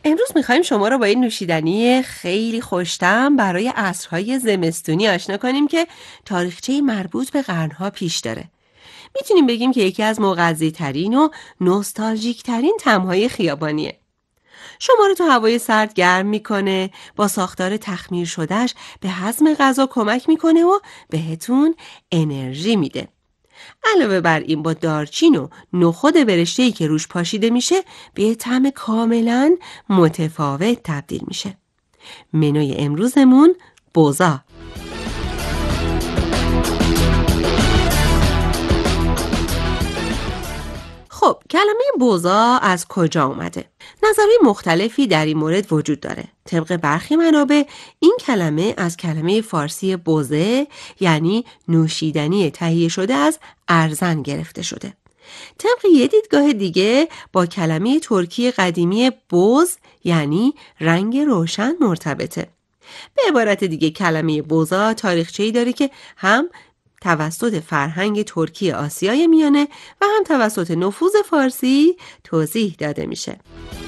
امروز میخوایم شما رو با این نوشیدنی خیلی خوش‌طعم برای عصرهای زمستونی آشنا کنیم که تاریخچه مربوط به قرنها پیش داره. میتونیم بگیم که یکی از مغذی‌ترین و نوستالژیک‌ترین طعم‌های خیابانیه. شما رو تو هوای سرد گرم میکنه، با ساختار تخمیر شدهش به هضم غذا کمک میکنه و بهتون انرژی میده. علاوه بر این با دارچین و نخود برشته‌ای که روش پاشیده میشه به یه طعم کاملا متفاوت تبدیل میشه. منوی امروزمون بوزا. خب کلمه بوزا از کجا اومده؟ نظرهای مختلفی در این مورد وجود داره. طبق برخی منابع این کلمه از کلمه فارسی بوزه یعنی نوشیدنی تهیه شده از ارزن گرفته شده. طبق یه دیدگاه دیگه با کلمه ترکی قدیمی بوز یعنی رنگ روشن مرتبطه. به عبارت دیگه کلمه بوزا تاریخچه‌ای داره که هم توسط فرهنگ ترکی آسیای میانه و هم توسط نفوذ فارسی توضیح داده میشه.